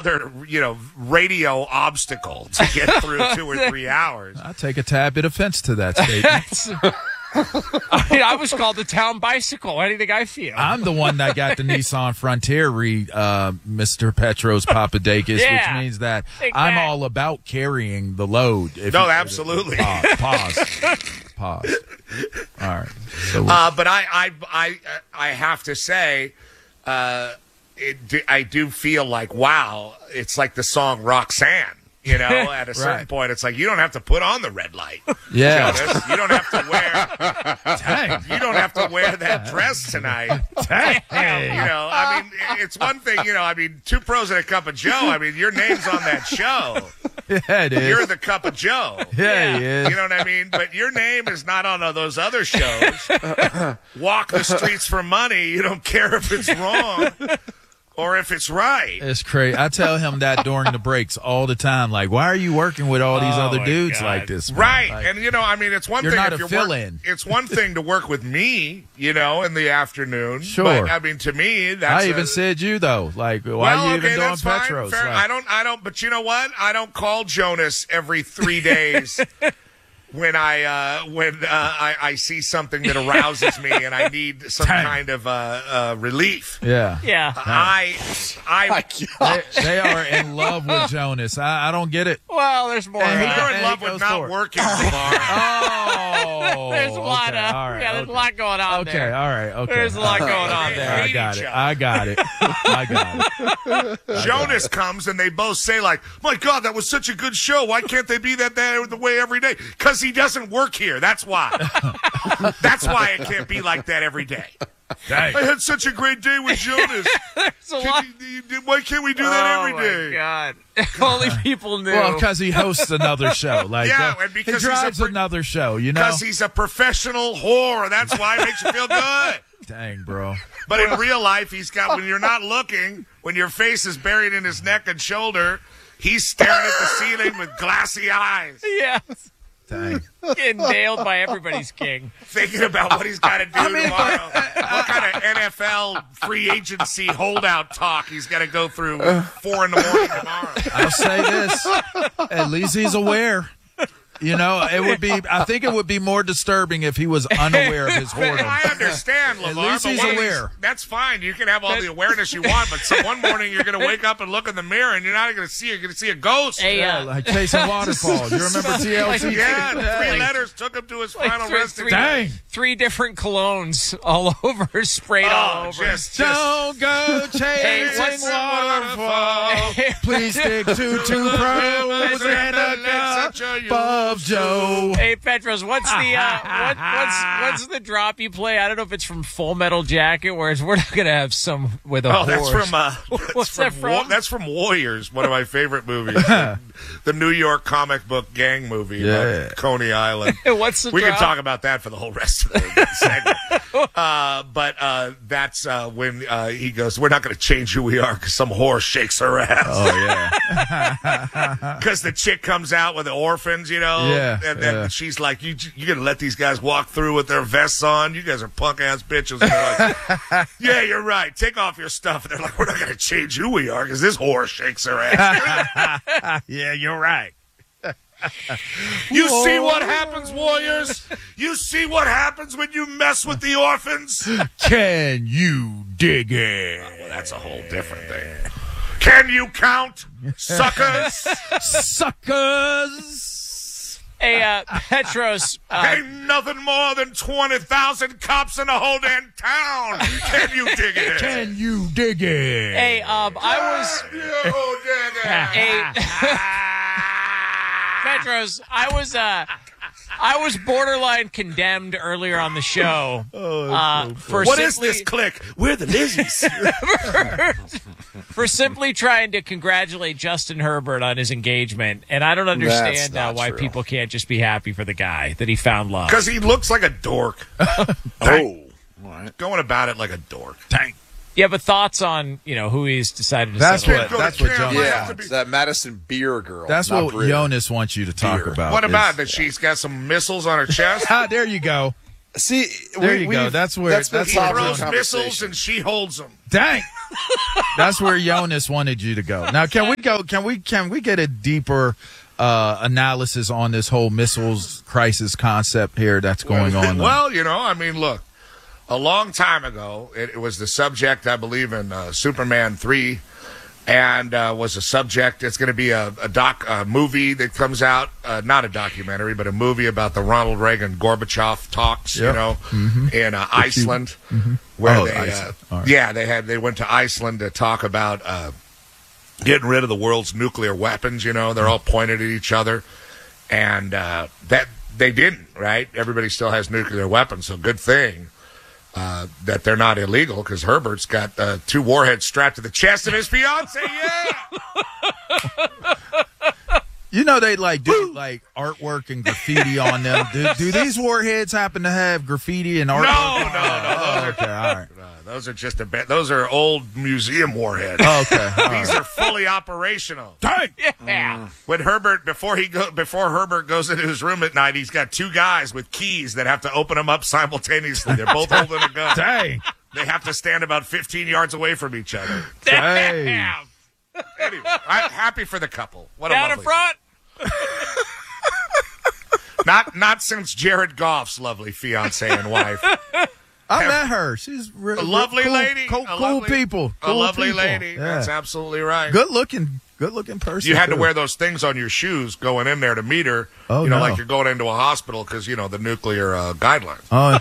another, radio obstacle to get through 2 or 3 hours. I take a tad bit offense to that statement. I was called the town bicycle. Anything I feel. I'm the one that got the Nissan Frontier Mr. Petros Papadakis, which means that I'm all about carrying the load. Absolutely. Pause. All right. So but I have to say, I do feel like, wow, it's like the song Roxanne. At a certain point, it's like you don't have to put on the red light. Yeah, Jonas. You don't have to wear. Dang. You don't have to wear that dress tonight. Dang. I mean, it's one thing. Two pros and a cup of Joe. I mean, your name's on that show. Yeah, it is. You're the cup of Joe. Yeah, he is. You know what I mean? But your name is not on those other shows. Walk the streets for money. You don't care if it's wrong. Or if it's right. It's crazy. I tell him that during the breaks all the time. Like, why are you working with all these other dudes like this? Man? Right. Like, and, it's one you're thing not if a you're fill-in. It's one thing to work with me, in the afternoon. Sure. But, to me, that's I even said you, though. Like, why are you even doing that's fine. Petros? Fair. Like, I don't, but you know what? I don't call Jonas every 3 days. When I see something that arouses me and I need some kind of relief. Yeah. They are in love with Jonas. I don't get it. Well, there's more. You're in love with not working tomorrow. Oh, there's a lot. There's a lot going on there. All right. Okay. There's a lot going on there. I got it. Jonas comes and they both say like, "My God, that was such a good show. Why can't they be the way every day?" Because he doesn't work here. That's why. That's why it can't be like that every day. Dang. I had such a great day with Jonas. Why can't we do that every day? Oh, my God. Only people knew. Well, because he hosts another show. Like, and because he drives another show, Because he's a professional whore. That's why it makes you feel good. Dang, bro. But in real life, when you're not looking, when your face is buried in his neck and shoulder, he's staring at the ceiling with glassy eyes. Yes. Dang. Getting nailed by everybody's king. Thinking about what he's got to do tomorrow. What kind of NFL free agency holdout talk he's got to go through 4 in the morning tomorrow. I'll say this. At least he's aware. I think it would be more disturbing if he was unaware of his whoredom. I understand, LeVar. At least he's aware. That's fine. You can have all the awareness you want, but one morning you're going to wake up and look in the mirror and you're not going to see. You're going to see a ghost. Like chasing waterfalls. You remember TLC? Yeah, 3 letters took him to his final resting. Dang. 3 different colognes all over, sprayed all over. Don't go chasing waterfalls. Please stick to 2 pros and a cup of Joe. Hey Petros, what's the what's the drop you play? I don't know if it's from Full Metal Jacket, where we're not gonna have some with a horse. That's from that's from Warriors, one of my favorite movies, the New York comic book gang movie about Coney Island. What's the we drop? can talk about that for the whole rest of the segment. But that's when he goes, "We're not going to change who we are because some whore shakes her ass." Oh yeah, because the chick comes out with the orphans, and then she's like, "You gonna let these guys walk through with their vests on? You guys are punk ass bitches." And they're like, "Yeah, you're right. Take off your stuff." And they're like, "We're not going to change who we are because this whore shakes her ass." Yeah, you're right. You see what happens, Warriors? You see what happens when you mess with the orphans? Can you dig it? Well, that's a whole different thing. Can you count, suckers? Suckers! Hey, Petros. Ain't nothing more than 20,000 cops in the whole damn town. Can you dig it? Can you dig it? Hey, Petros, I was borderline condemned earlier on the show. What is this clique? We're the Lizzies. For simply trying to congratulate Justin Herbert on his engagement. And I don't understand why people can't just be happy for the guy that he found love. Because he looks like a dork. All right. Going about it like a dork. Dang. Yeah, but thoughts on, who he's decided to settle That's what Jonas. Yeah, it's that Madison Beer girl. That's what Jonas wants you to talk about. What about that? She's got some missiles on her chest. There you go. See, there you go. That's where he throws missiles and she holds them. Dang. That's where Jonas wanted you to go. Now, can we get a deeper analysis on this whole missiles crisis concept here that's going on? Well, I mean, look, a long time ago, it was the subject, I believe, in Superman 3. And was a subject. It's going to be a movie that comes out, not a documentary, but a movie about the Ronald Reagan Gorbachev talks. In Iceland, where they went to Iceland to talk about getting rid of the world's nuclear weapons. They're all pointed at each other, and that they didn't. Right? Everybody still has nuclear weapons, so good thing. That they're not illegal because Herbert's got 2 warheads strapped to the chest of his fiance. Yeah. They do artwork and graffiti on them. Do these warheads happen to have graffiti and artwork? No. Okay, all right. Those are just those are old museum warheads. Okay, these are fully operational. Dang. Yeah. When Herbert before Herbert goes into his room at night, he's got 2 guys with keys that have to open them up simultaneously. They're both holding a gun. Dang. They have to stand about 15 yards away from each other. Dang. Anyway, I'm happy for the couple. What Down a in front. Not since Jared Goff's lovely fiance and wife. I met her. She's a lovely lady. Cool people. A lovely people. lady. Yeah. That's absolutely right. Good looking person. You had to too. wear those things on your shoes going in there to meet her. Oh, like you're going into a hospital because, the nuclear guidelines. Oh.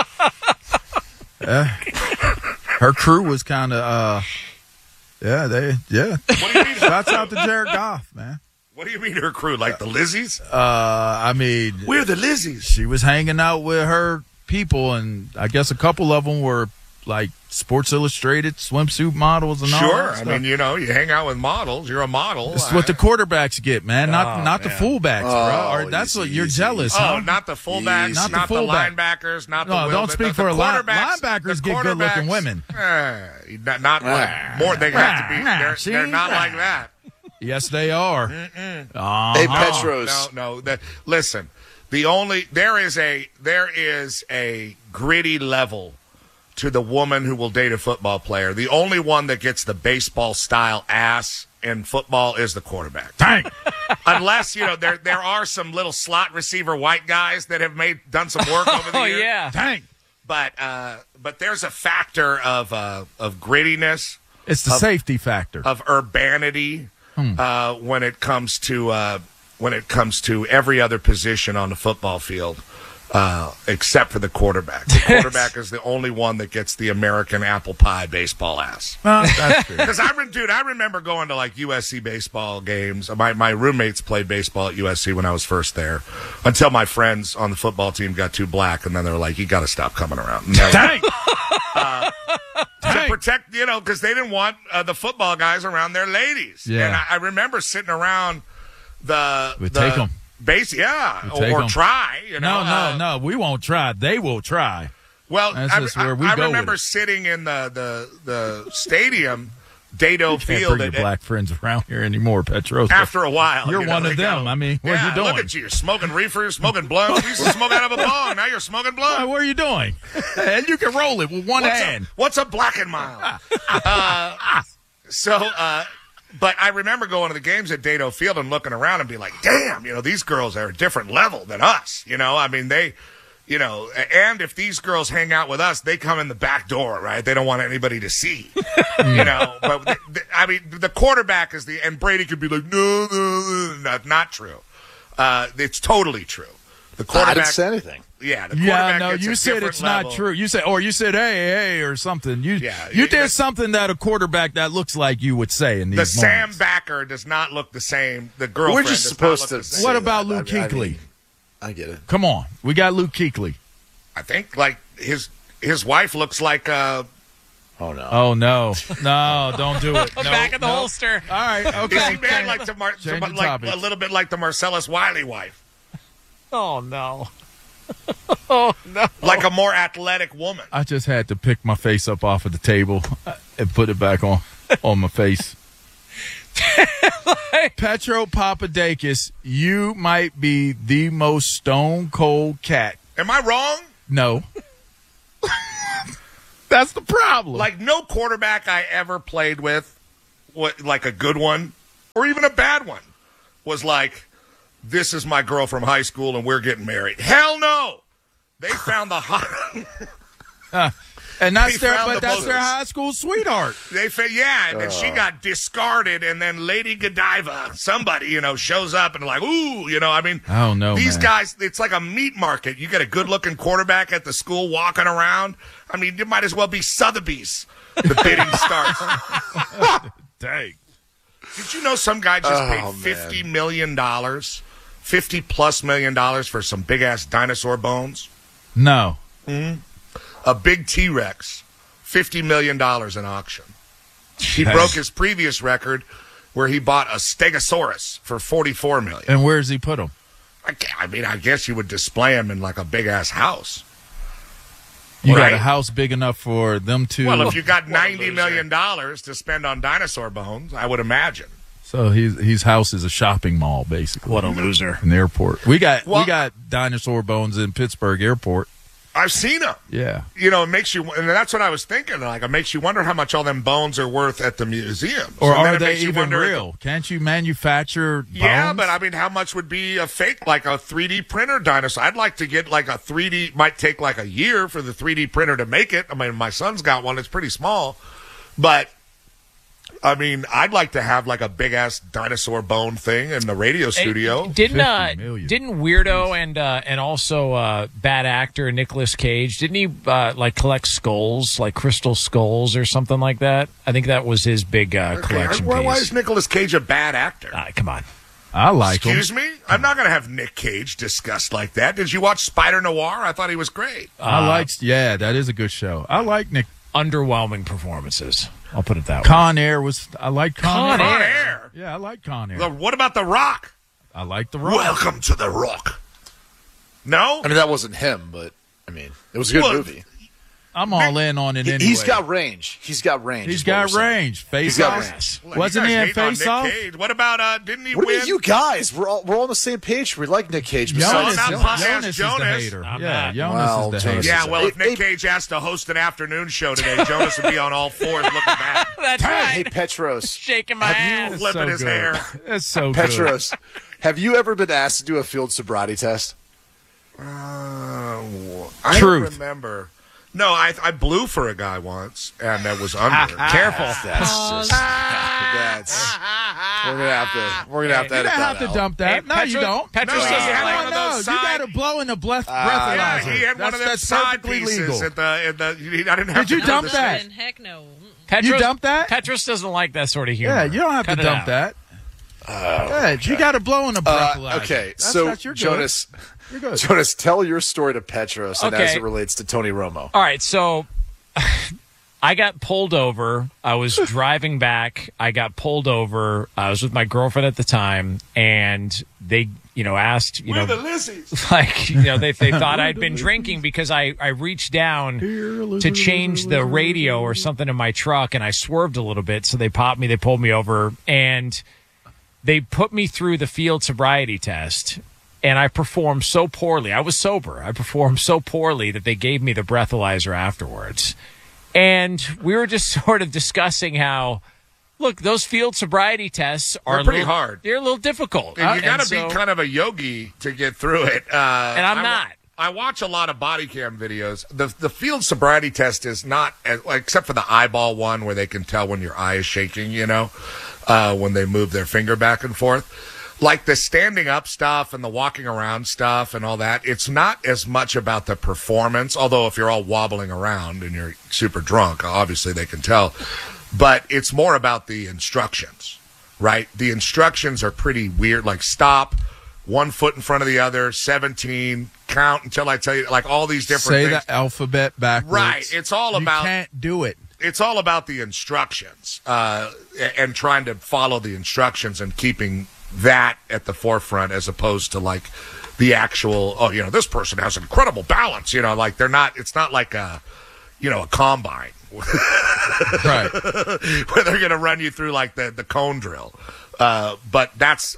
Her crew was kind of, What do you mean? Shouts out to Jared Goff, man. What do you mean her crew? Like the Lizzies? I mean. We're the Lizzies. She was hanging out with her people, and I guess a couple of them were like Sports Illustrated swimsuit models and all that Sure. stuff. I mean, you hang out with models. You're a model. That's what the quarterbacks get, man. Not the fullbacks, bro. Or that's what you're jealous. Huh? Not the fullbacks, not the linebackers, not the don't speak for quarterbacks. Linebackers get good-looking women. Not like more. They have to be. They're not like that. Yes, they are. Hey, Petros. No. Listen. There is a gritty level to the woman who will date a football player. The only one that gets the baseball style ass in football is the quarterback. Dang. Unless there are some little slot receiver white guys that have done some work over the years. Oh yeah. Dang. But there's a factor of grittiness. It's the safety factor of urbanity when it comes to every other position on the football field, except for the quarterback. The quarterback is the only one that gets the American apple pie baseball ass. That's true. Because I remember going to like USC baseball games. My roommates played baseball at USC when I was first there, until my friends on the football team got too black, and then they're like, "You got to stop coming around." Dang. To protect, because they didn't want the football guys around their ladies. Yeah. And I remember sitting around take them. Base, or try. No, we won't try. They will try. Well, that's where we I go remember with it. sitting in the stadium, Dado You can't Field. bring your black friends around here anymore, Petros. After a while, you're one of them. Go. I mean, what are you doing? Look at you, smoking reefers, smoking blunts. You used to smoke out of a bong. Now you're smoking blunt. What are you doing? And you can roll it with one hand. What's a black and mild? But I remember going to the games at Dado Field and looking around and being like, damn, these girls are a different level than us. I mean, they, and if these girls hang out with us, they come in the back door, right? They don't want anybody to see, But, I mean, the quarterback is and Brady could be like, no, not true. It's totally true. The quarterback. I didn't say anything. Yeah, the quarterback gets you a said it's level. not true. You said, hey, or something. You did something that a quarterback that looks like you would say in these The moments. Sam Backer does not look the same. The girlfriend We're just does supposed not to look the same. What about Luke Kuechly? I get it. Come on. We got Luke Kuechly. I think like his wife looks like Oh, no. Oh, no. No, don't do it. No, Back in the holster. All right, okay. Is he married like a little bit like the Marcellus Wiley wife? Oh no. Oh no. Like a more athletic woman. I just had to pick my face up off of the table and put it back on my face. Petro Papadakis, you might be the most stone cold cat. Am I wrong? No. That's the problem. Like, no quarterback I ever played with, like a good one, or even a bad one, was like, this is my girl from high school and we're getting married. Hell no! They found the hot... and that's their high school sweetheart. And then she got discarded, and then Lady Godiva, somebody, shows up and like, ooh, I mean, oh no, these guys, it's like a meat market. You get a good-looking quarterback at the school walking around. I mean, you might as well be Sotheby's. The bidding starts. Dang. Did you know some guy just paid $50 million, $50+ million for some big-ass dinosaur bones? No. Mm-hmm. A big T-Rex, $50 million in auction. He broke his previous record where he bought a Stegosaurus for $44 million. And where does he put him? I mean, I guess you would display him in like a big-ass house. You got a house big enough for them to... Well, if you got $90 million to spend on dinosaur bones, I would imagine. So his house is a shopping mall, basically. What a loser. An airport. We got dinosaur bones in Pittsburgh Airport. I've seen them. Yeah. It makes you, and that's what I was thinking. Like, it makes you wonder how much all them bones are worth at the museum. Or are they even real? Can't you manufacture bones? Yeah, but I mean, how much would be a fake, like a 3D printer dinosaur? I'd like to get like a 3D, might take like a year for the 3D printer to make it. I mean, my son's got one. It's pretty small. But, I mean, I'd like to have like a big-ass dinosaur bone thing in the radio studio. Didn't Weirdo and also bad actor Nicolas Cage, didn't he like collect skulls, like crystal skulls or something like that? I think that was his big collection piece. Why is Nicolas Cage a bad actor? Come on. I like him. Excuse me? I'm not going to have Nick Cage discussed like that. Did you watch Spider Noir? I thought he was great. That is a good show. I like Nick. Underwhelming performances. I'll put it that way. Con Air I like Con Air. Con Air? Yeah, I like Con Air. What about The Rock? I like The Rock. Welcome to The Rock. No? I mean, that wasn't him, but, I mean, it was a good movie. I'm all in on it anyway. He's got range. He's got range. Face Off. Wasn't he in Face Off? What about, didn't he win? What are you guys? We're all on the same page. We like Nick Cage. Jonas is the hater. Jonas is the hater. Yeah, well, if Nick Cage has to host an afternoon show today, Jonas would be on all fours looking back. That's right. Hey, Petros. Shaking my ass. Flipping his hair. That's so good. Petros, have you ever been asked to do a field sobriety test? I don't remember. No, I blew for a guy once, and that was under. Careful. That's just we're gonna have to edit that have to dump that. Hey, no, you don't. Petros No, doesn't had like one of those you got to blow in the breathalyzer. Yeah, he had one of them side perfectly pieces legal. I didn't have Did you to dump do that? Heck no. You dump that? Petros doesn't like that sort of humor. Yeah, you don't have to dump that. You got to blow in the breathalyzer. Okay, you're Jonas, you're good. Jonas, tell your story to Petros and as it relates to Tony Romo. All right, so I got pulled over. I was driving back. I got pulled over. I was with my girlfriend at the time, and they, asked, We're the Lizzies. like, they thought I'd been drinking because I reached down to change the radio or something in my truck, and I swerved a little bit, so they popped me. They pulled me over, and they put me through the field sobriety test, and I performed so poorly. I was sober. I performed so poorly that they gave me the breathalyzer afterwards. And we were just sort of discussing how, look, those field sobriety tests are pretty hard. They're a little difficult. And you got to be kind of a yogi to get through it. And I'm not. I watch a lot of body cam videos. The field sobriety test is not, except for the eyeball one where they can tell when your eye is shaking, when they move their finger back and forth. Like the standing up stuff and the walking around stuff and all that, it's not as much about the performance, although if you're all wobbling around and you're super drunk, obviously they can tell. But it's more about the instructions, right? The instructions are pretty weird, like stop, 1 foot in front of the other, 17, count until I tell you, like all these different things. Say the alphabet backwards. Right. It's all about... You can't do it. It's all about the instructions and trying to follow the instructions and keeping that at the forefront as opposed to like the actual, this person has incredible balance, like they're not, it's not like a combine. Right. Where they're going to run you through like the cone drill. But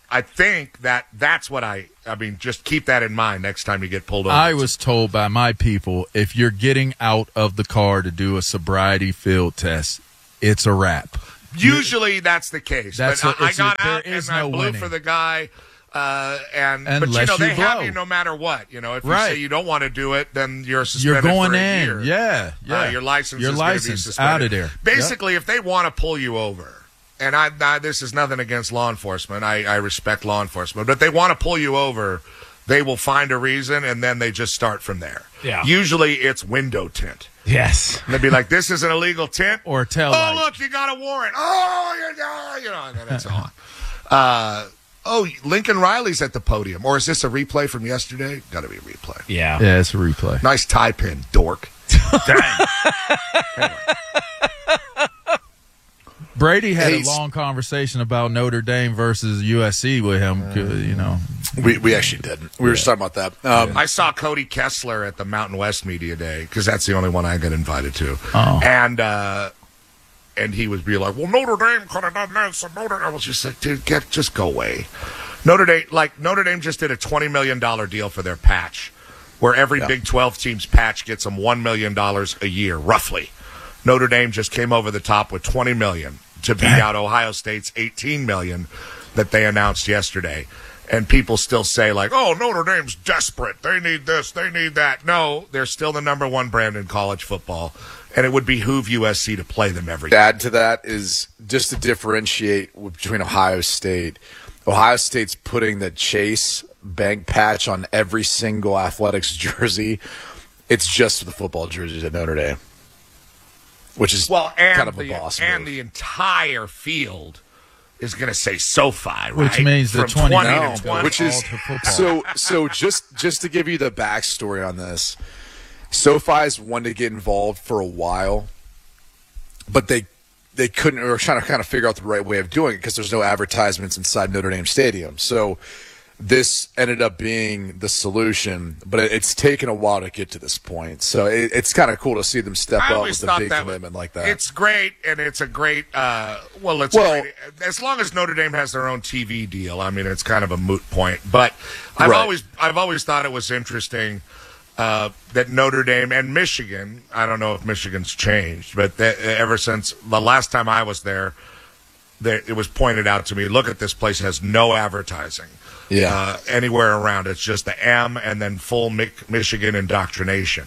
I think that's what I mean, just keep that in mind next time you get pulled over. I was told by my people, if you're getting out of the car to do a sobriety field test, it's a wrap. Usually that's the case. That's but I got there out is and I no blew winning. for the guy. But Unless they you have blow. you no matter what. You know, if Right. you say you don't want to do it, then you're You're suspended going for a in. year. Yeah. Your license Your is going to be license suspended. out of there. Basically, if they want to pull you over, and this is nothing against law enforcement. I respect law enforcement, but if they want to pull you over, they will find a reason, and then they just start from there. Yeah. Usually, it's window tint. Yes. And they'd be like, "This is an illegal tint," Or tail "Oh, light. look, you got a warrant." "Oh, you know," and then it's on. Lincoln Riley's at the podium, or is this a replay from yesterday? Got to be a replay. Yeah. Yeah, it's a replay. Nice tie pin, dork. Dang. Brady had Hey, a long conversation about Notre Dame versus USC with him. You know, We actually didn't. We were just talking about that. I saw Cody Kessler at the Mountain West Media Day because that's the only one I got invited to. Oh. And he was be like, "Well, Notre Dame could have done this." And I was just like, "Dude, just go away." Notre Dame just did a $20 million deal for their patch, where every Big 12 team's patch gets them $1 million a year, roughly. Notre Dame just came over the top with $20 million to beat out Ohio State's $18 million that they announced yesterday. And people still say, like, "Oh, Notre Dame's desperate. They need this. They need that." No, they're still the number one brand in college football. And it would behoove USC to play them every To year. add to that is just to differentiate between Ohio State. Ohio State's putting the Chase Bank patch on every single athletics jersey. It's just the football jerseys at Notre Dame, which is kind of a boss move. And the entire field is going to say SoFi, right? Which means the From 20 20 No, to 20. Which is all to football. so just to give you the backstory on this, SoFi's wanted to get involved for a while, but they couldn't, or were trying to kind of figure out the right way of doing it because there's no advertisements inside Notre Dame Stadium. So this ended up being the solution, but it's taken a while to get to this point. So it's kind of cool to see them step I up always with a thought big that commitment like that. It's great, and it's a great. Great. As long as Notre Dame has their own TV deal, I mean, it's kind of a moot point. But I've always thought it was interesting that Notre Dame and Michigan. I don't know if Michigan's changed, but ever since the last time I was there, it was pointed out to me. Look at this place has no advertising. Anywhere around. It's just the M and then full Michigan indoctrination.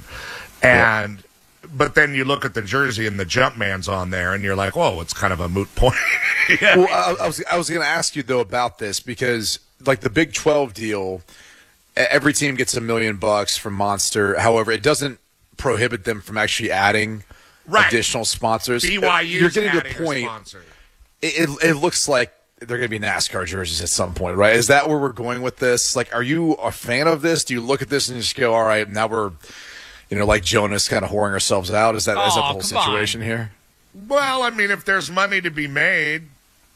But then you look at the jersey and the Jumpman's on there, and you're like, whoa, it's kind of a moot point. Yeah. Well, I was going to ask you, though, about this because, like, the Big 12 deal, every team gets $1 million from Monster. However, it doesn't prohibit them from actually adding additional sponsors. BYU's You're getting to adding the a point. sponsor. It looks like they're going to be NASCAR jerseys at some point, right? Is that where we're going with this? Like, are you a fan of this? Do you look at this and just go, all right, now we're, like Jonas kind of whoring ourselves out? Is that the whole situation here? Well, I mean, if there's money to be made,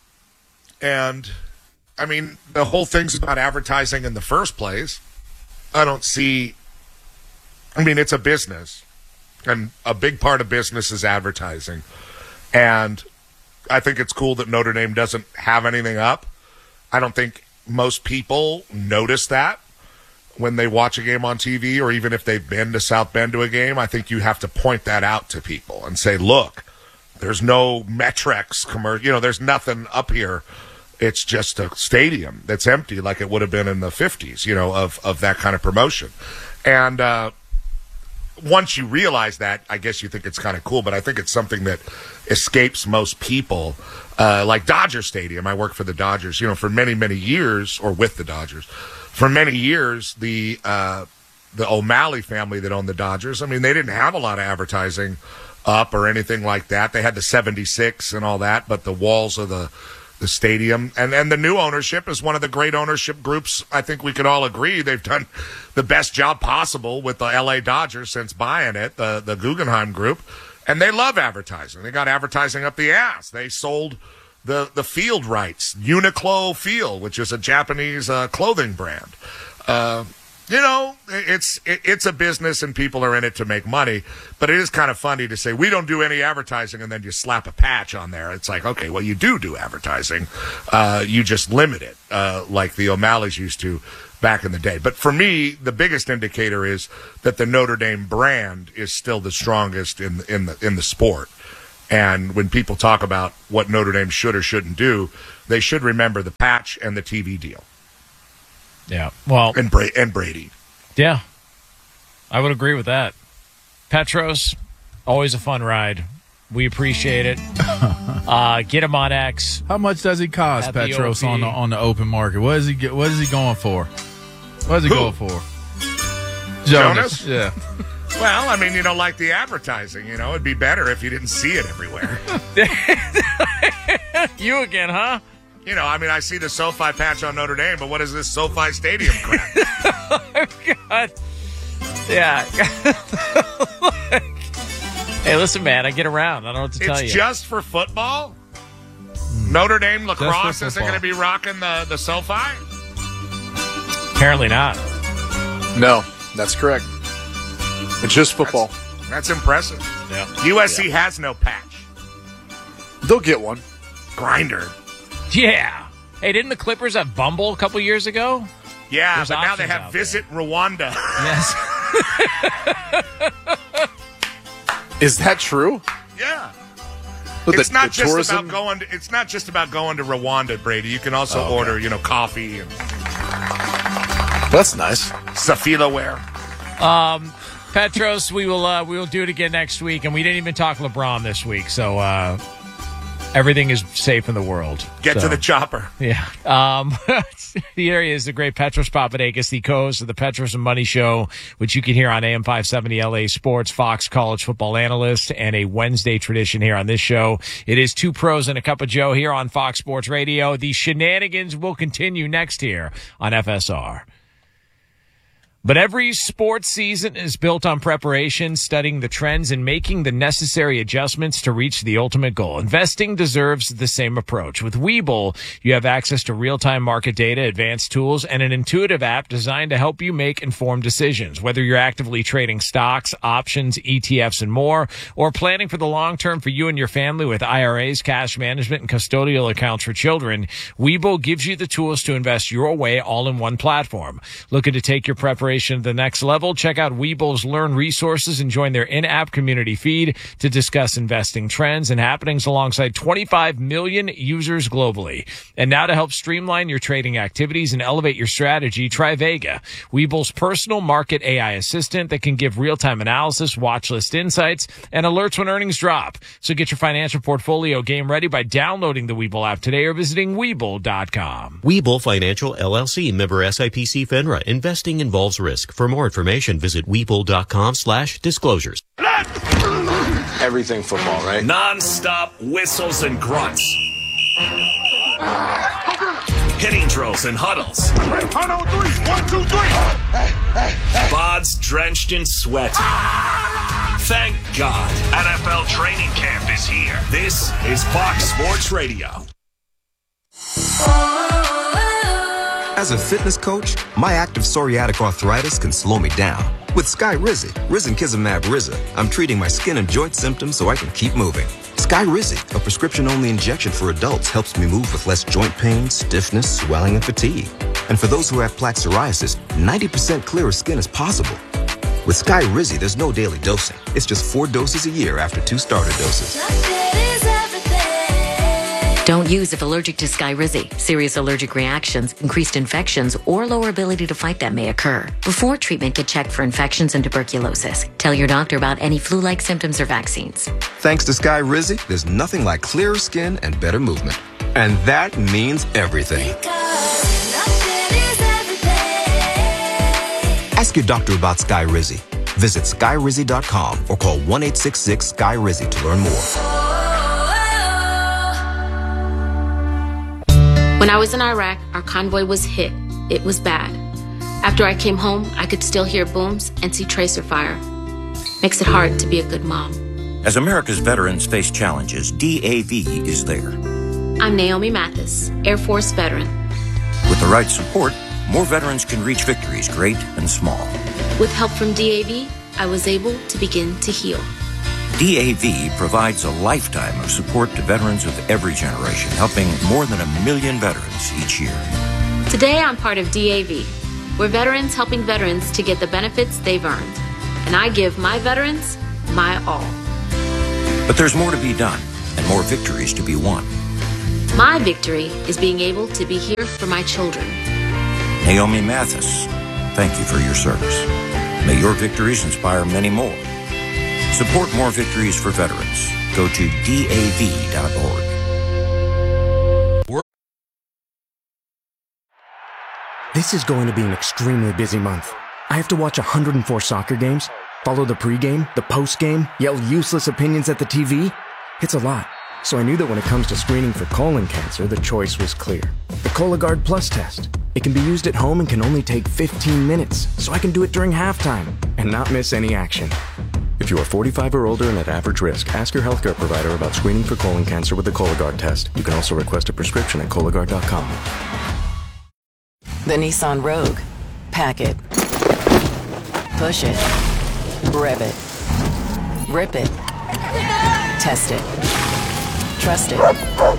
and, I mean, the whole thing's about advertising in the first place, I don't see, I mean, it's a business, and a big part of business is advertising, and I think it's cool that Notre Dame doesn't have anything up. I don't think most people notice that when they watch a game on TV, or even if they've been to South Bend to a game. I think you have to point that out to people and say, look, there's no Metrex commercial. There's nothing up here. It's just a stadium that's empty like it would have been in the 50s, of that kind of promotion. And once you realize that, I guess you think it's kind of cool, but I think it's something that escapes most people. Like Dodger Stadium. I worked for the Dodgers, for many, many years, or with the Dodgers. For many years, the O'Malley family that owned the Dodgers, I mean, they didn't have a lot of advertising up or anything like that. They had the 76 and all that, but the walls of the stadium and the new ownership is one of the great ownership groups. I think we could all agree they've done the best job possible with the LA Dodgers since buying it, the Guggenheim Group, and they love advertising. They got advertising up the ass. They sold the field rights, Uniqlo Field, which is a Japanese clothing brand. You know, it's a business and people are in it to make money, but it is kind of funny to say we don't do any advertising and then you slap a patch on there. It's like, okay, well, you do advertising. You just limit it, like the O'Malley's used to back in the day. But for me, the biggest indicator is that the Notre Dame brand is still the strongest in the sport. And when people talk about what Notre Dame should or shouldn't do, they should remember the patch and the TV deal. Yeah, well, and Brady. Yeah, I would agree with that. Petros, always a fun ride. We appreciate it. Get him on X. How much does he cost, Petros, on the open market? What is he going for? What is he going for? Jonas? Yeah. Well, I mean, like the advertising, it'd be better if you didn't see it everywhere. You again, huh? I see the SoFi patch on Notre Dame, but what is this SoFi Stadium crap? Oh, God. Yeah. Hey, listen, man, I get around. I don't know what to tell you. It's just for football? Notre Dame lacrosse isn't going to be rocking the SoFi? Apparently not. No, that's correct. It's just football. That's impressive. Yeah. USC has no patch. They'll get one. Grinder. Yeah. Hey, didn't the Clippers have Bumble a couple years ago? Yeah, There's but now they options have out Visit Rwanda. Yes. Is that true? Yeah. With it's not just tourism? about going. It's not just about going to Rwanda, Brady. You can also order, coffee and That's nice. Safila ware. Petros, we will do it again next week, and we didn't even talk LeBron this week, so everything is safe in the world. Get to the chopper. Yeah. Here he is, the great Petros Papadakis, the co-host of the Petros and Money Show, which you can hear on AM 570 LA Sports, Fox College football analyst, and a Wednesday tradition here on this show. It is Two Pros and a Cup of Joe here on Fox Sports Radio. The shenanigans will continue next here on FSR. But every sports season is built on preparation, studying the trends, and making the necessary adjustments to reach the ultimate goal. Investing deserves the same approach. With Webull, you have access to real-time market data, advanced tools, and an intuitive app designed to help you make informed decisions. Whether you're actively trading stocks, options, ETFs, and more, or planning for the long term for you and your family with IRAs, cash management, and custodial accounts for children, Webull gives you the tools to invest your way all in one platform. Looking to take your preparation to the next level? Check out Webull's Learn resources and join their in-app community feed to discuss investing trends and happenings alongside 25 million users globally. And now to help streamline your trading activities and elevate your strategy, try Vega, Webull's personal market AI assistant that can give real-time analysis, watch list insights, and alerts when earnings drop. So get your financial portfolio game ready by downloading the Webull app today or visiting Webull.com. Webull Financial LLC, member SIPC FINRA. Investing involves risk. For more information, visit Webull.com/disclosures. Everything football, right? Non-stop whistles and grunts. Hitting drills and huddles. 1, 2, 3. Bods drenched in sweat. Thank God. NFL training camp is here. This is Fox Sports Radio. As a fitness coach, my active psoriatic arthritis can slow me down. With Skyrizi, risankizumab Riza, I'm treating my skin and joint symptoms so I can keep moving. Skyrizi, a prescription-only injection for adults, helps me move with less joint pain, stiffness, swelling, and fatigue. And for those who have plaque psoriasis, 90% clearer skin is possible. With Skyrizi, there's no daily dosing. It's just 4 doses a year after 2 starter doses. Don't use if allergic to Skyrizi. Serious allergic reactions, increased infections, or lower ability to fight them may occur. Before treatment, get checked for infections and tuberculosis. Tell your doctor about any flu-like symptoms or vaccines. Thanks to Skyrizi, there's nothing like clearer skin and better movement. And that means everything. Ask your doctor about Skyrizi. Visit Skyrizi.com or call 1-866-SKY-RIZI to learn more. When I was in Iraq, our convoy was hit. It was bad. After I came home, I could still hear booms and see tracer fire. Makes it hard to be a good mom. As America's veterans face challenges, DAV is there. I'm Naomi Mathis, Air Force veteran. With the right support, more veterans can reach victories great and small. With help from DAV, I was able to begin to heal. DAV provides a lifetime of support to veterans of every generation, helping more than 1 million veterans each year. Today, I'm part of DAV. We're veterans helping veterans to get the benefits they've earned. And I give my veterans my all. But there's more to be done and more victories to be won. My victory is being able to be here for my children. Naomi Mathis, thank you for your service. May your victories inspire many more. Support more victories for veterans. Go to DAV.org. This is going to be an extremely busy month. I have to watch 104 soccer games, follow the pregame, the postgame, yell useless opinions at the TV. It's a lot. So I knew that when it comes to screening for colon cancer, the choice was clear. The Cologuard Plus test. It can be used at home and can only take 15 minutes, so I can do it during halftime and not miss any action. If you are 45 or older and at average risk, ask your healthcare provider about screening for colon cancer with the Cologuard test. You can also request a prescription at Cologuard.com. The Nissan Rogue. Pack it. Push it. Rev it. Rip it. Test it. Trust it.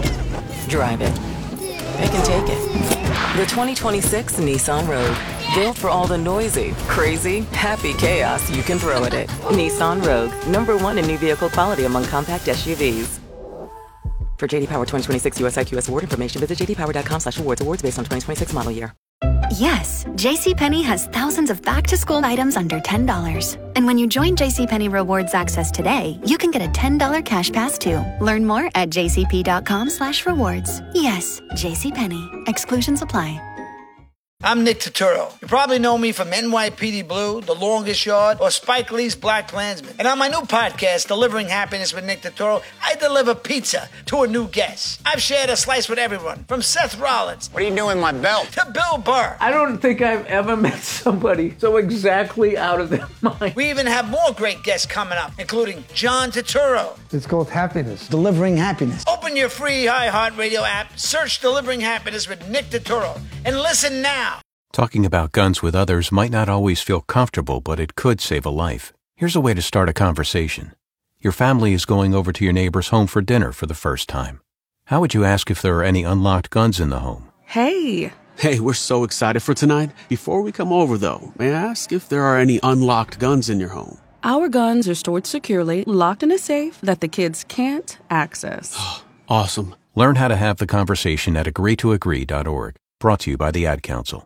Drive it. It can take it. The 2026 Nissan Rogue. Built for all the noisy, crazy, happy chaos you can throw at it. Nissan Rogue. #1 in new vehicle quality among compact SUVs. For JD Power 2026 US IQS award information, visit jdpower.com/awards. Awards based on 2026 model year. Yes, JCPenney has thousands of back-to-school items under $10. And when you join JCPenney Rewards Access today, you can get a $10 cash pass too. Learn more at jcp.com/rewards. Yes, JCPenney. Exclusions apply. I'm Nick Turturro. You probably know me from NYPD Blue, The Longest Yard, or Spike Lee's Black Klansman. And on my new podcast, Delivering Happiness with Nick Turturro, I deliver pizza to a new guest. I've shared a slice with everyone, from Seth Rollins. What are you doing with my belt? To Bill Burr. I don't think I've ever met somebody so exactly out of their mind. We even have more great guests coming up, including John Turturro. It's called Happiness. Delivering Happiness. Open your free iHeartRadio app, search Delivering Happiness with Nick Turturro, and listen now. Talking about guns with others might not always feel comfortable, but it could save a life. Here's a way to start a conversation. Your family is going over to your neighbor's home for dinner for the first time. How would you ask if there are any unlocked guns in the home? Hey, we're so excited for tonight. Before we come over, though, may I ask if there are any unlocked guns in your home? Our guns are stored securely, locked in a safe that the kids can't access. Awesome. Learn how to have the conversation at agreetoagree.org. Brought to you by the Ad Council.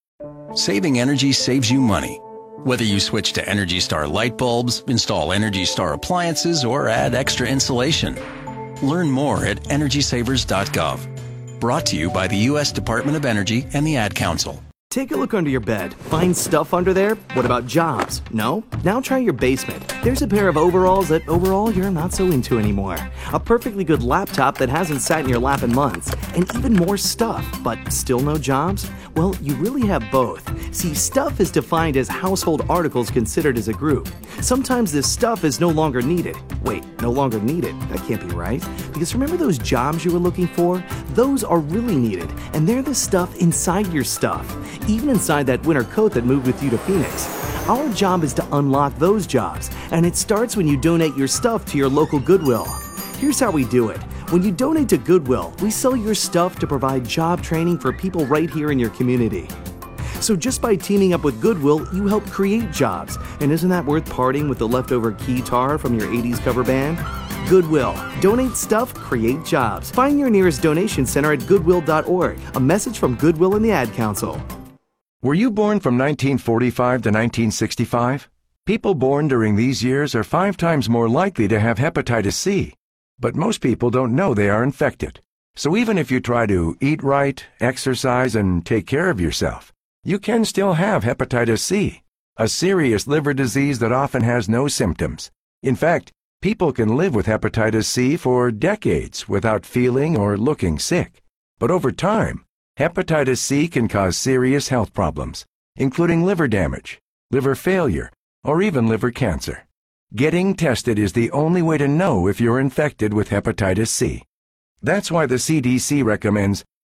Saving energy saves you money. Whether you switch to Energy Star light bulbs, install Energy Star appliances, or add extra insulation. Learn more at EnergySavers.gov. Brought to you by the U.S. Department of Energy and the Ad Council. Take a look under your bed. Find stuff under there? What about jobs? No? Now try your basement. There's a pair of overalls that overall you're not so into anymore. A perfectly good laptop that hasn't sat in your lap in months. And even more stuff, but still no jobs? Well, you really have both. See, stuff is defined as household articles considered as a group. Sometimes this stuff is no longer needed. Wait, no longer needed? That can't be right. Because remember those jobs you were looking for? Those are really needed, and they're the stuff inside your stuff. Even inside that winter coat that moved with you to Phoenix. Our job is to unlock those jobs, and it starts when you donate your stuff to your local Goodwill. Here's how we do it. When you donate to Goodwill, we sell your stuff to provide job training for people right here in your community. So just by teaming up with Goodwill, you help create jobs. And isn't that worth parting with the leftover keytar from your 80s cover band? Goodwill. Donate stuff, create jobs. Find your nearest donation center at goodwill.org. A message from Goodwill and the Ad Council. Were you born from 1945 to 1965? People born during these years are 5 times more likely to have hepatitis C. But most people don't know they are infected. So even if you try to eat right, exercise, and take care of yourself, you can still have hepatitis C, a serious liver disease that often has no symptoms. In fact, people can live with hepatitis C for decades without feeling or looking sick. But over time, hepatitis C can cause serious health problems, including liver damage, liver failure, or even liver cancer. Getting tested is the only way to know if you're infected with hepatitis C. That's why the CDC recommends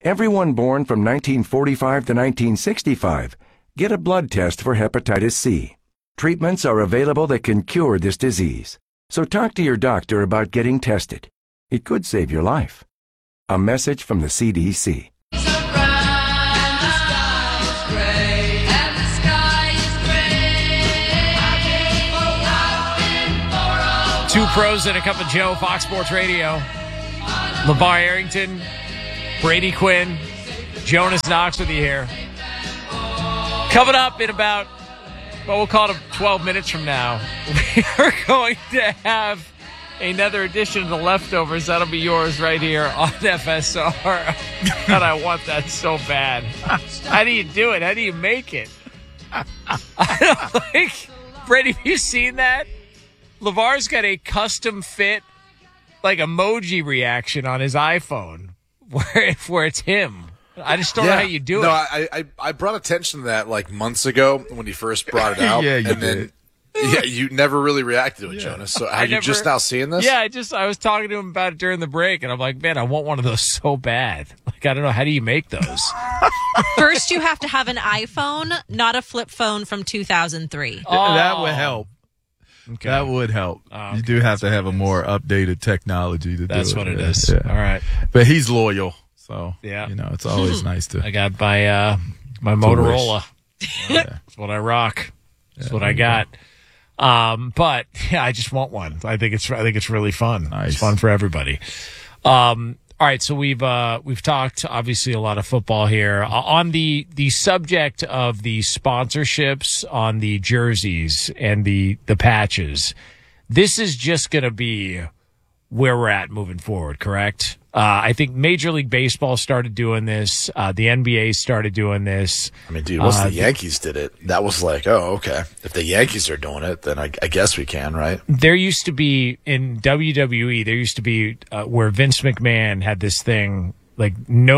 Everyone born from 1945 to 1965, get a blood test for hepatitis C. Treatments are available that can cure this disease. So talk to your doctor about getting tested. It could save your life. A message from the CDC. Two pros and a cup of Joe, Fox Sports Radio. LeVar Arrington, Brady Quinn, Jonas Knox with you here. Coming up in about, well, we'll call it 12 minutes from now, we are going to have another edition of The Leftovers. That'll be yours right here on FSR. And I want that so bad. How do you do it? How do you make it? Brady, have you seen that? LeVar's got a custom fit, like, emoji reaction on his iPhone where it's him. I just don't know how you do it. No, I brought attention to that like months ago when he first brought it out. Yeah, you did. You never really reacted to it, Jonas. So are you just now seeing this? Yeah, I was talking to him about it during the break, and I'm like, man, I want one of those so bad. Like, I don't know, how do you make those? First, you have to have an iPhone, not a flip phone from 2003. Oh. That would help. Okay. That would help. You do have to have a more updated technology to do it. That's what it is. Yeah. All right. But he's loyal, so yeah, it's always nice to. I got my Motorola. That's what I rock. That's what I got. But yeah, I just want one. I think it's really fun. Nice. It's fun for everybody. All right, so we've talked obviously a lot of football here on the subject of the sponsorships on the jerseys and the patches. This is just going to be where we're at moving forward, correct? I think Major League Baseball started doing this. The NBA started doing this. I mean, dude, once the Yankees did it, that was like, oh, okay. If the Yankees are doing it, then I guess we can, right? There used to be, in WWE, where Vince McMahon had this thing, like,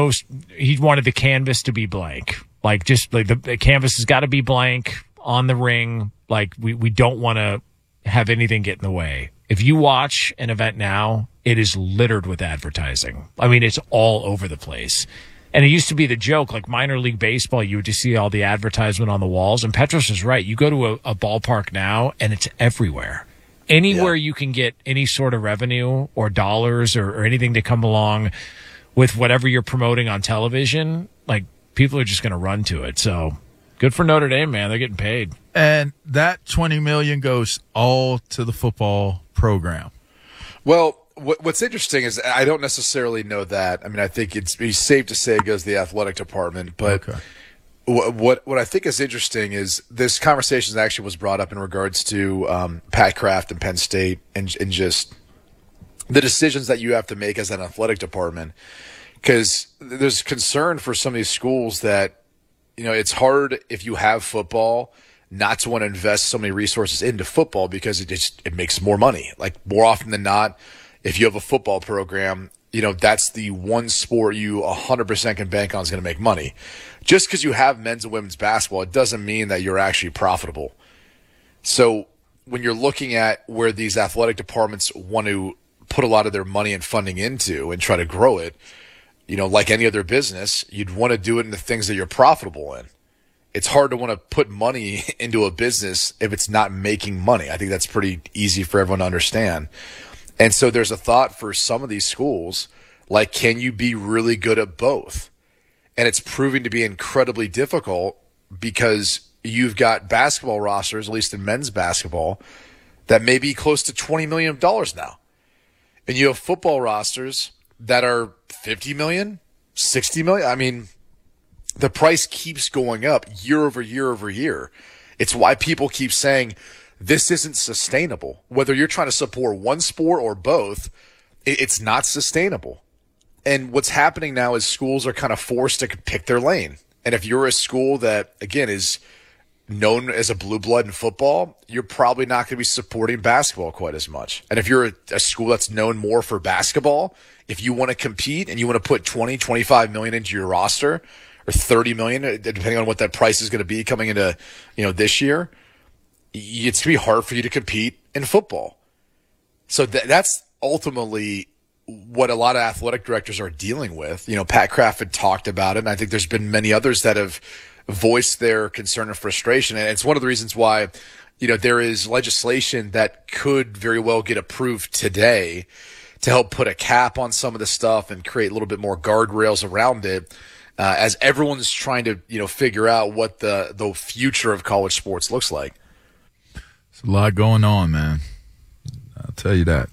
he wanted the canvas to be blank. Like, just like the canvas has got to be blank on the ring. Like, we don't want to have anything get in the way. If you watch an event now, it is littered with advertising. I mean, it's all over the place. And it used to be the joke, like minor league baseball, you would just see all the advertisement on the walls. And Petros is right. You go to a ballpark now, and it's everywhere. Anywhere you can get any sort of revenue or dollars or anything to come along with whatever you're promoting on television, like, people are just going to run to it. So good for Notre Dame, man. They're getting paid. And that $20 million goes all to the football program. Well, what's interesting is I don't necessarily know that. I mean, I think it's safe to say it goes to the athletic department. But what I think is interesting is this conversation actually was brought up in regards to Pat Kraft and Penn State and just the decisions that you have to make as an athletic department. Because there's concern for some of these schools that, it's hard if you have football not to want to invest so many resources into football because it makes more money. Like, more often than not, if you have a football program, that's the one sport you 100% can bank on is going to make money. Just because you have men's and women's basketball, it doesn't mean that you're actually profitable. So when you're looking at where these athletic departments want to put a lot of their money and funding into and try to grow it, like any other business, you'd want to do it in the things that you're profitable in. It's hard to want to put money into a business if it's not making money. I think that's pretty easy for everyone to understand. And so there's a thought for some of these schools, like, can you be really good at both? And it's proving to be incredibly difficult because you've got basketball rosters, at least in men's basketball, that may be close to $20 million now. And you have football rosters that are $50 million, $60 million. I mean, the price keeps going up year over year over year. It's why people keep saying this isn't sustainable. Whether you're trying to support one sport or both, it's not sustainable. And what's happening now is schools are kind of forced to pick their lane. And if you're a school that, again, is known as a blue blood in football, you're probably not going to be supporting basketball quite as much. And if you're a school that's known more for basketball, if you want to compete and you want to put 20, 25 million into your roster, or 30 million, depending on what that price is going to be coming into, this year, it's going to be hard for you to compete in football. So that's ultimately what a lot of athletic directors are dealing with. Pat Kraft had talked about it, and I think there's been many others that have voiced their concern and frustration. And it's one of the reasons why, there is legislation that could very well get approved today to help put a cap on some of the stuff and create a little bit more guardrails around it, as everyone's trying to, figure out what the future of college sports looks like. There's a lot going on, man. I'll tell you that.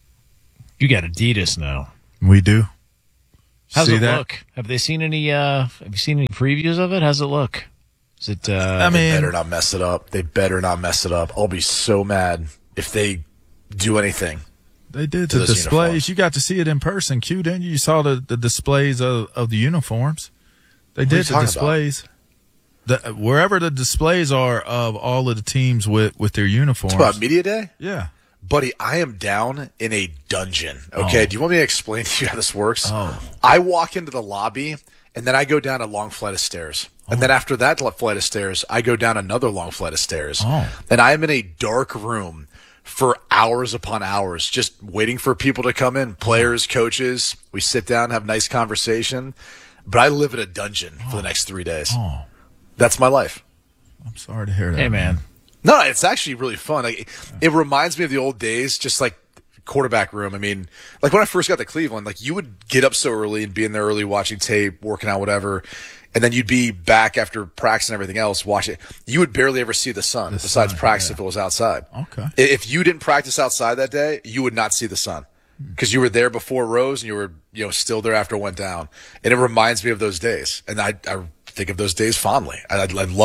You got Adidas now. We do. How's See it that? look? Have they seen any? Have you seen any previews of it? How's it look? Is it? They better not mess it up. They better not mess it up. I'll be so mad if they do anything. They did the displays. Uniforms. You got to see it in person, Q, didn't you? You saw the displays of the uniforms. They did the displays. Wherever the displays are of all of the teams with their uniforms. It's about Media Day? Yeah. Buddy, I am down in a dungeon. Okay, Do you want me to explain to you how this works? Oh. I walk into the lobby, and then I go down a long flight of stairs. And then after that flight of stairs, I go down another long flight of stairs. And I am in a dark room for hours upon hours, just waiting for people to come in, players, coaches. We sit down, have a nice conversation. But I live in a dungeon for the next 3 days. That's my life. I'm sorry to hear that. Hey, man. No, it's actually really fun. It reminds me of the old days, just like quarterback room. I mean, like when I first got to Cleveland, like you would get up so early and be in there early watching tape, working out, whatever. And then you'd be back after practice and everything else, watching. You would barely ever see the sun besides practice if it was outside. Okay. If you didn't practice outside that day, you would not see the sun because you were there before it rose and you were, still there after it went down. And it reminds me of those days. And I think of those days fondly. I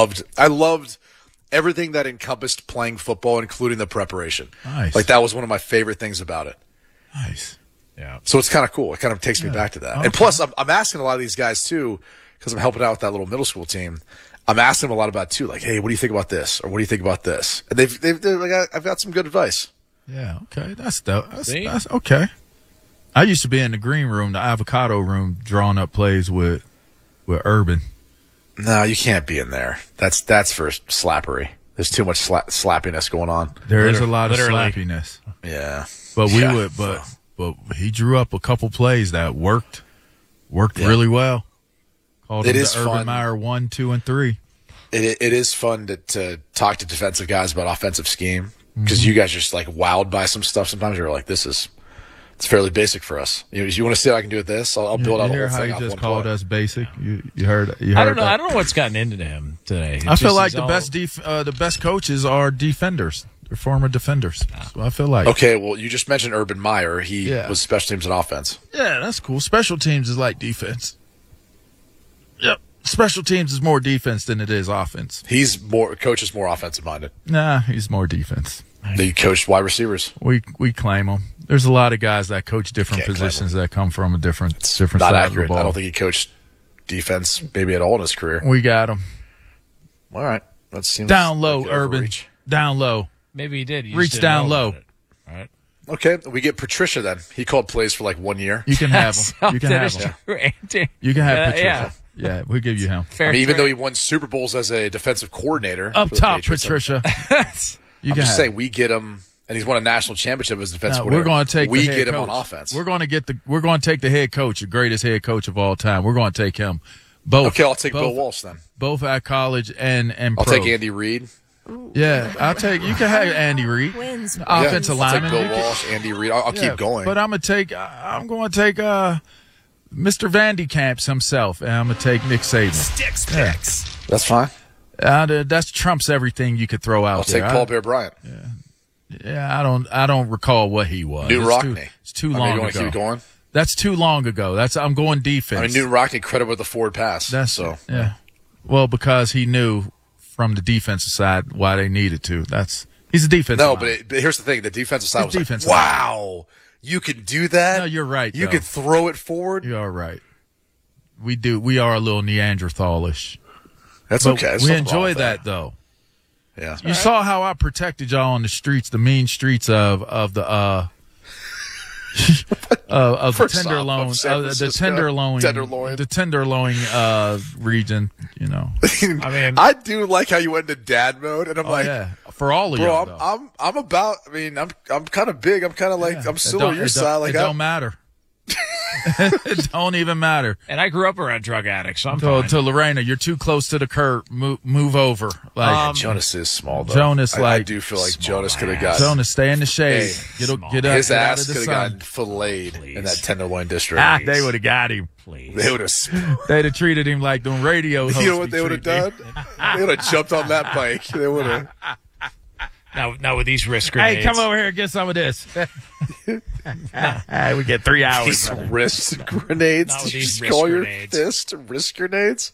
loved everything that encompassed playing football, including the preparation. Nice. Like that was one of my favorite things about it. Nice. Yeah. So it's kind of cool. It kind of takes me back to that. And plus, I'm asking a lot of these guys too, because I'm helping out with that little middle school team. I'm asking them a lot about too, like, hey, what do you think about this, or what do you think about this? And they're like, I've got some good advice. Yeah. Okay. That's okay. I used to be in the green room, the avocado room, drawing up plays with Urban. No, you can't be in there. That's for slappery. There's too much slappiness going on. There is a lot of slappiness. Yeah. But but he drew up a couple plays that worked really well. Called him the Urban Meyer 1, 2, and 3. It is fun to talk to defensive guys about offensive scheme because you guys are just like wowed by some stuff. Sometimes you're like, it's fairly basic for us. You want to see how I can do it this? I'll build out a whole thing. How he just called us basic. You heard. I don't know. I don't know what's gotten into him today. I feel like the best coaches are defenders. They're former defenders. So I feel like. Okay, well, you just mentioned Urban Meyer. He was special teams and offense. Yeah, that's cool. Special teams is like defense. Yep. Special teams is more defense than it is offense. Coach is more offensive minded. Nah, he's more defense. They coached wide receivers. We claim them. There's a lot of guys that coach different positions that come from a different side not accurate. Of the ball. I don't think he coached defense maybe at all in his career. We got him. All right. That seems down low, like Urban. overreach. Down low. Maybe he did. Reach down low. All right. Okay, we get Patricia then. He called plays for like 1 year. You can have him. You can have him. You can have Patricia. Yeah, we'll give you him. Even though he won Super Bowls as a defensive coordinator. Up top, Patricia. I'm just saying we get him, and he's won a national championship as defensive coordinator. We're going to take. We the head get him coach. on offense. We're going to take the head coach, the greatest head coach of all time. We're going to take him. Both. Okay, I'll take Bill Walsh then. Both at college and I'll pro. take Andy Reid. Yeah, you can have Andy Reid. Offensive lineman. I'll take Bill Walsh, Andy Reid. I'll keep going. But I'm going to take Mr. Vandy Camps himself, and I'm going to take Nick Saban. Sticks picks. That's fine. That trumps everything you could throw out there. I'll take Paul Bear Bryant. Yeah, I don't recall what he was. Newton Rockne. It's too long you ago. Want to keep going? That's too long ago. I'm going defense. Newton Rockne credit with the forward pass. Yeah. Well, because he knew from the defensive side why they needed to. He's a defensive. No, but here's the thing: the defensive side was like, wow, you can do that. No, you're right. You can throw it forward. You are right. We do. We are a little Neanderthalish. That's okay. We enjoy that though. Yeah. You saw how I protected y'all on the streets, the mean streets of the tenderloin region, you know. I mean, I do like how you went into dad mode, and I'm for all of y'all. I'm about. I mean, I'm kind of big. I'm kind of like I'm still on your side. Like it don't matter. It don't even matter. And I grew up around drug addicts, so I'm fine. To Lorena, you're too close to the curb. Move over. Jonas is small, though. Jonas, I do feel like Jonas could have got. Jonas, stay in the shade. Get up. His ass could have gotten filleted in that Tenderloin district. They would have got him. Please. They'd have treated him like them radio hosts. You know what they would have done? They would have jumped on that bike. They would have. Now with these wrist grenades. Hey, come over here and get some of this. We get 3 hours. These wrist grenades? Did you just call your fist wrist grenades?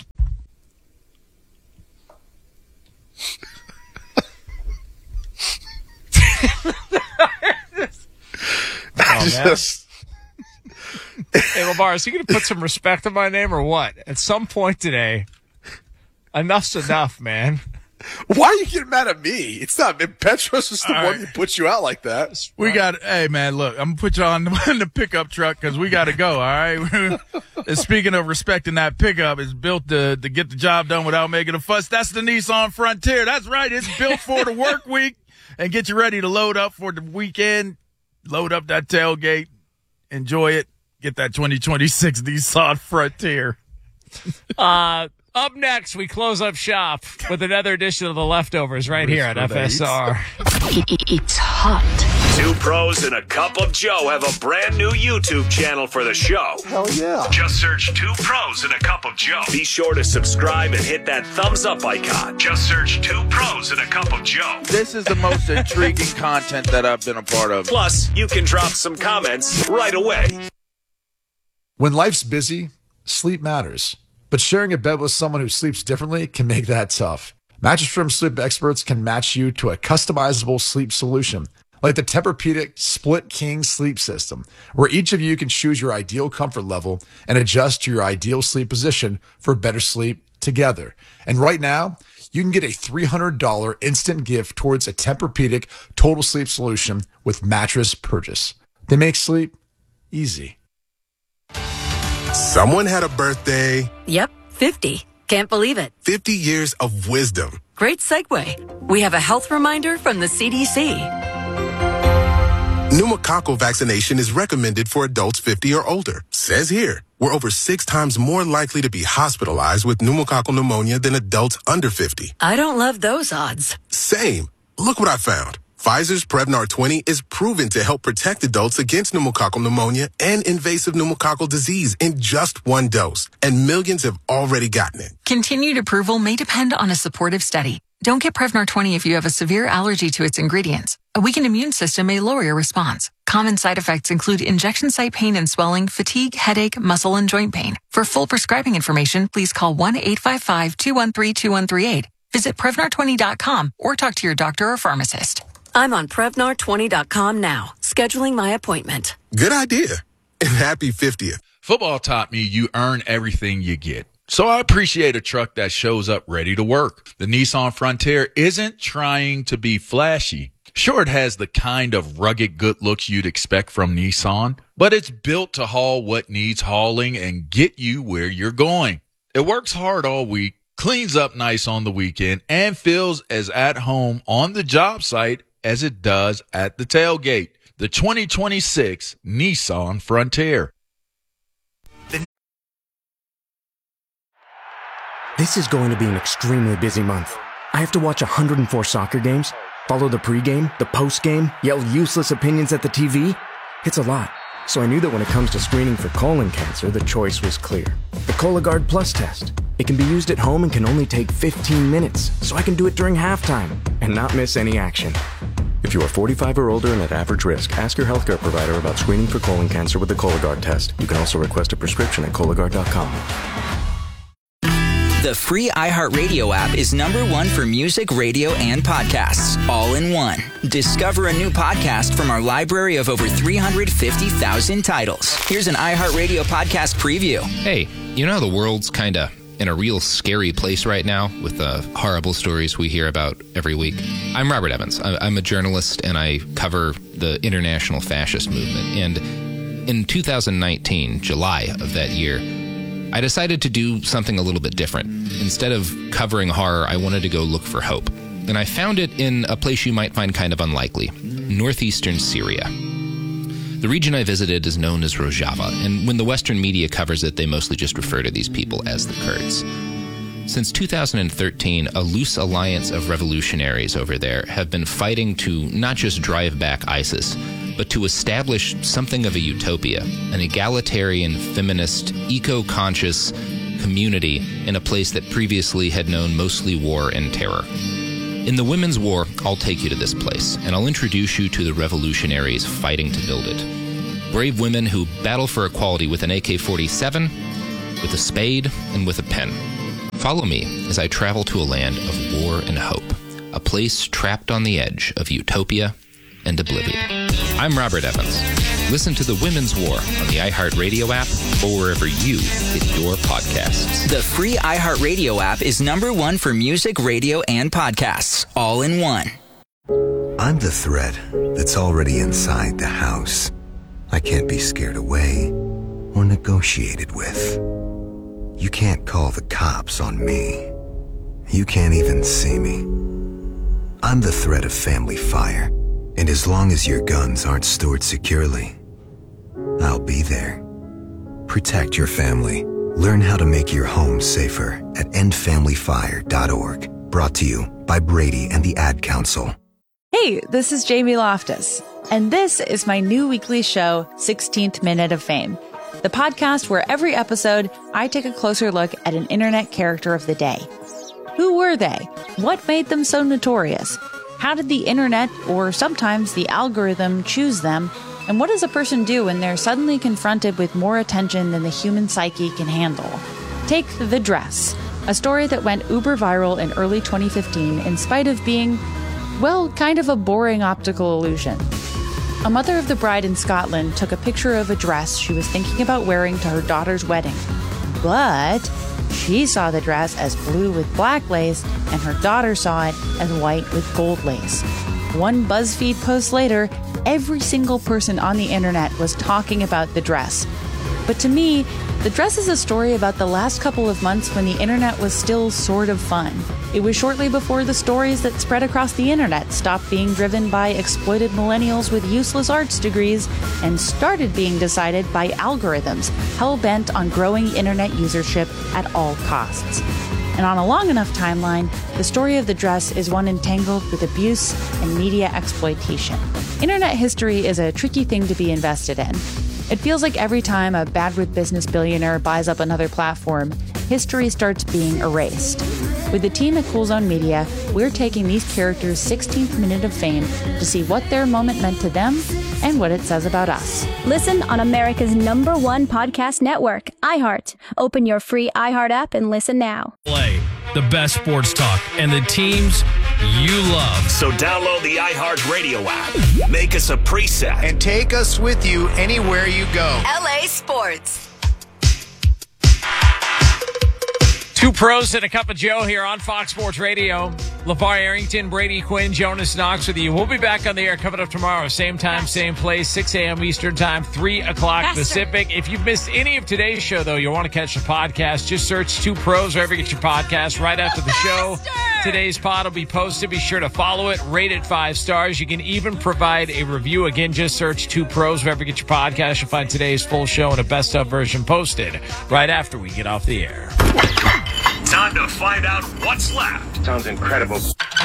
Hey, Lamar, is he going to put some respect on my name or what? At some point today, enough's enough, man. Why are you getting mad at me? It's not. Petros is the one who puts you out like that. Hey, man, look, I'm going to put you on the pickup truck because we got to go, all right? Speaking of respecting that pickup, it's built to get the job done without making a fuss. That's the Nissan Frontier. That's right. It's built for the work week and get you ready to load up for the weekend. Load up that tailgate. Enjoy it. Get that 2026 Nissan Frontier. Up next, we close up shop with another edition of The Leftovers right here at FSR. It's hot. Two pros and a cup of Joe have a brand new YouTube channel for the show. Hell yeah. Just search Two Pros and a Cup of Joe. Be sure to subscribe and hit that thumbs up icon. Just search Two Pros and a Cup of Joe. This is the most intriguing content that I've been a part of. Plus, you can drop some comments right away. When life's busy, sleep matters. But sharing a bed with someone who sleeps differently can make that tough. Mattress Firm sleep experts can match you to a customizable sleep solution, like the Tempur-Pedic Split King Sleep System, where each of you can choose your ideal comfort level and adjust to your ideal sleep position for better sleep together. And right now, you can get a $300 instant gift towards a Tempur-Pedic Total Sleep Solution with mattress purchase. They make sleep easy. Someone had a birthday. Yep, 50. Can't believe it. 50 years of wisdom. Great segue. We have a health reminder from the CDC. Pneumococcal vaccination is recommended for adults 50 or older. Says here, we're over 6 times more likely to be hospitalized with pneumococcal pneumonia than adults under 50. I don't love those odds. Same. Look what I found. Pfizer's Prevnar 20 is proven to help protect adults against pneumococcal pneumonia and invasive pneumococcal disease in just 1 dose, and millions have already gotten it. Continued approval may depend on a supportive study. Don't get Prevnar 20 if you have a severe allergy to its ingredients. A weakened immune system may lower your response. Common side effects include injection site pain and swelling, fatigue, headache, muscle, and joint pain. For full prescribing information, please call 1-855-213-2138. Visit Prevnar20.com or talk to your doctor or pharmacist. I'm on Prevnar20.com now, scheduling my appointment. Good idea. And happy 50th. Football taught me you earn everything you get. So I appreciate a truck that shows up ready to work. The Nissan Frontier isn't trying to be flashy. Sure, it has the kind of rugged good looks you'd expect from Nissan, but it's built to haul what needs hauling and get you where you're going. It works hard all week, cleans up nice on the weekend, and feels as at home on the job site as it does at the tailgate. The 2026 Nissan Frontier. This is going to be an extremely busy month. I have to watch 104 soccer games, follow the pregame, the postgame, yell useless opinions at the TV. It's a lot. So I knew that when it comes to screening for colon cancer, the choice was clear. The Cologuard Plus test. It can be used at home and can only take 15 minutes, so I can do it during halftime and not miss any action. If you are 45 or older and at average risk, ask your healthcare provider about screening for colon cancer with the Cologuard test. You can also request a prescription at Cologuard.com. The free iHeartRadio app is #1 for music, radio, and podcasts, all in one. Discover a new podcast from our library of over 350,000 titles. Here's an iHeartRadio podcast preview. Hey, you know how the world's kind of in a real scary place right now with the horrible stories we hear about every week? I'm Robert Evans. I'm a journalist, and I cover the international fascist movement. And in 2019, July of that year, I decided to do something a little bit different. Instead of covering horror, I wanted to go look for hope. And I found it in a place you might find kind of unlikely, northeastern Syria. The region I visited is known as Rojava, and when the Western media covers it, they mostly just refer to these people as the Kurds. Since 2013, a loose alliance of revolutionaries over there have been fighting to not just drive back ISIS, but to establish something of a utopia, an egalitarian, feminist, eco-conscious community in a place that previously had known mostly war and terror. In the Women's War, I'll take you to this place, and I'll introduce you to the revolutionaries fighting to build it. Brave women who battle for equality with an AK-47, with a spade, and with a pen. Follow me as I travel to a land of war and hope, a place trapped on the edge of utopia and oblivion. I'm Robert Evans. Listen to The Women's War on the iHeartRadio app or wherever you get your podcasts. The free iHeartRadio app is #1 for music, radio, and podcasts, all in one. I'm the threat that's already inside the house. I can't be scared away or negotiated with. You can't call the cops on me. You can't even see me. I'm the threat of family fire, and as long as your guns aren't stored securely, I'll be there. Protect your family. Learn how to make your home safer at endfamilyfire.org. Brought to you by Brady and the Ad Council. Hey, this is Jamie Loftus, and this is my new weekly show, 16th Minute of Fame, the podcast where every episode I take a closer look at an internet character of the day. Who were they? What made them so notorious? How did the internet, or sometimes the algorithm, choose them? And what does a person do when they're suddenly confronted with more attention than the human psyche can handle? Take The Dress, a story that went uber viral in early 2015 in spite of being, well, kind of a boring optical illusion. A mother of the bride in Scotland took a picture of a dress she was thinking about wearing to her daughter's wedding. But she saw the dress as blue with black lace, and her daughter saw it as white with gold lace. One BuzzFeed post later, every single person on the internet was talking about the dress. But to me, the dress is a story about the last couple of months when the internet was still sort of fun. It was shortly before the stories that spread across the internet stopped being driven by exploited millennials with useless arts degrees and started being decided by algorithms hell-bent on growing internet usership at all costs. And on a long enough timeline, the story of the dress is one entangled with abuse and media exploitation. Internet history is a tricky thing to be invested in. It feels like every time a bad-with-business billionaire buys up another platform, history starts being erased. With the team at Cool Zone Media, we're taking these characters' 16th minute of fame to see what their moment meant to them and what it says about us. Listen on America's #1 podcast network, iHeart. Open your free iHeart app and listen now. Play the best sports talk and the teams you love. So download the iHeartRadio app. Make us a preset. And take us with you anywhere you go. LA Sports. Two pros and a cup of Joe here on Fox Sports Radio. LeVar Arrington, Brady Quinn, Jonas Knox with you. We'll be back on the air coming up tomorrow. Same time, same place, 6 a.m. Eastern Time, 3 o'clock Pacific. If you've missed any of today's show, though, you'll want to catch the podcast. Just search Two Pros wherever you get your podcast right after the show. Today's pod will be posted. Be sure to follow it. Rate it 5 stars. You can even provide a review. Again, just search Two Pros wherever you get your podcast. You'll find today's full show and a best of version posted right after we get off the air. Time to find out what's left. Sounds incredible.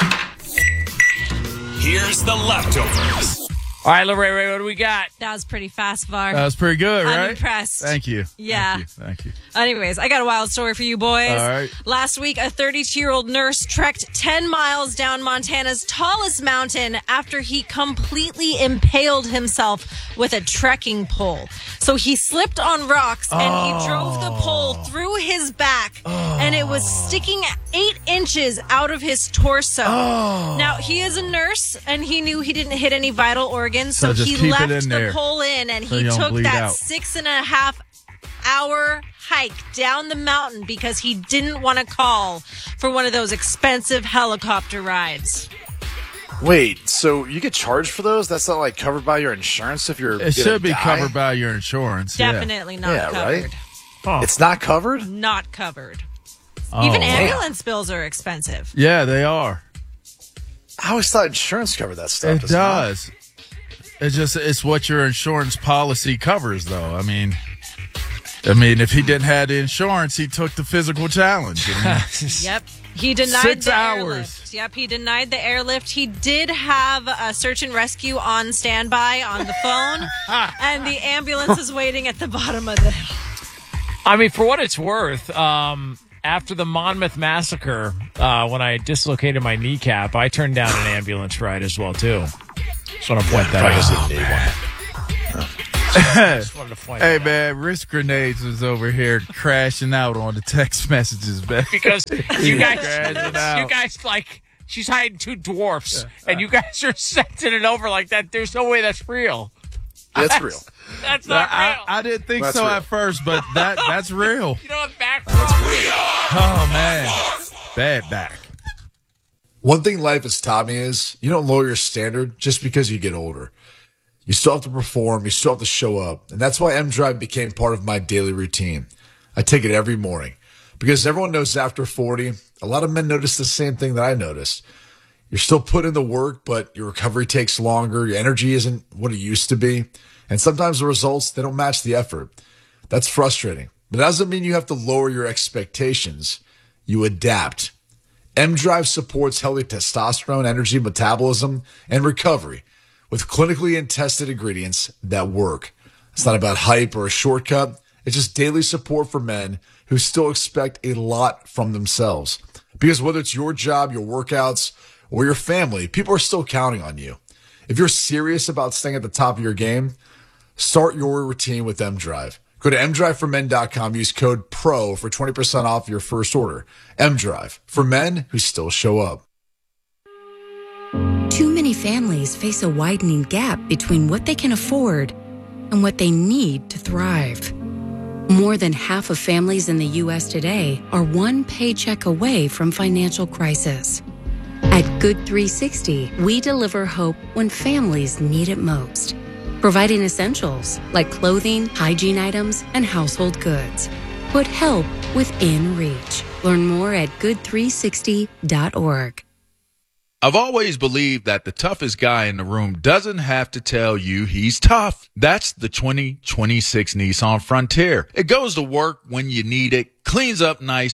Here's the leftovers. All right, Lorraine, what do we got? That was pretty fast, Var. That was pretty good, right? I'm impressed. Thank you. Yeah. Thank you. Anyways, I got a wild story for you boys. All right. Last week, a 32-year-old nurse trekked 10 miles down Montana's tallest mountain after he completely impaled himself with a trekking pole. So he slipped on rocks and he drove the pole through his back and it was sticking 8 inches out of his torso. Now, he is a nurse and he knew he didn't hit any vital organs, so he left the pole in and he took that 6.5 hour hike down the mountain because he didn't want to call for one of those expensive helicopter rides. Wait, so you get charged for those? That's not like covered by your insurance if you're. It should be covered by your insurance. Definitely not covered. Right? Oh. It's not covered? Not covered. Even ambulance bills are expensive. Yeah, they are. I always thought insurance covered that stuff. It does. It's what your insurance policy covers, though. I mean, if he didn't have the insurance, he took the physical challenge. Yep. He denied 6 the hours. airlift. Yep, he denied the airlift. He did have a search and rescue on standby on the phone, and the ambulance is waiting at the bottom of the hill. I mean, for what it's worth, after the Monmouth massacre, when I dislocated my kneecap, I turned down an ambulance ride as well, too. Just want to point that out. Hey, man, Wrist Grenades was over here crashing out on the text messages, man. Because you guys, like, she's hiding 2 dwarfs, and you guys are sending it over like that. There's no way that's real. That's real. That's not real. I didn't think that's so real. at first, but that's real. You know what backwards? Oh, man. Bad back. One thing life has taught me is you don't lower your standard just because you get older. You still have to perform. You still have to show up. And that's why M-Drive became part of my daily routine. I take it every morning because everyone knows after 40, a lot of men notice the same thing that I noticed. You're still putting in the work, but your recovery takes longer. Your energy isn't what it used to be. And sometimes the results, they don't match the effort. That's frustrating. But that doesn't mean you have to lower your expectations. You adapt. M-Drive supports healthy testosterone, energy, metabolism, and recovery with clinically and tested ingredients that work. It's not about hype or a shortcut. It's just daily support for men who still expect a lot from themselves. Because whether it's your job, your workouts, or your family, people are still counting on you. If you're serious about staying at the top of your game, start your routine with M-Drive. Go to mdriveformen.com. Use code PRO for 20% off your first order. M-Drive, for men who still show up. Too many families face a widening gap between what they can afford and what they need to thrive. More than half of families in the U.S. today are one paycheck away from financial crisis. At Good 360, we deliver hope when families need it most, providing essentials like clothing, hygiene items, and household goods. Put help within reach. Learn more at good360.org. I've always believed that the toughest guy in the room doesn't have to tell you he's tough. That's the 2026 Nissan Frontier. It goes to work when you need it, cleans up nice.